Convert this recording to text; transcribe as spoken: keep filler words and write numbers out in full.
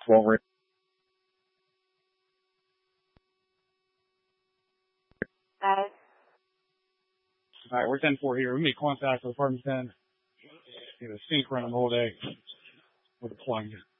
twelve right. Uh, All right, we're ten four here. We made contact with apartment ten. Get a sync running the whole day with a plunge.